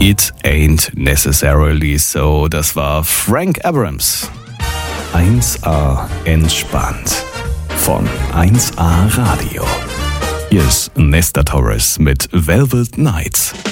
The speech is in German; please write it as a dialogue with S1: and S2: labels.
S1: It Ain't Necessarily So. Das war Frank Abrams. 1A entspannt von 1A Radio. Hier ist Nestor Torres mit Velvet Nights.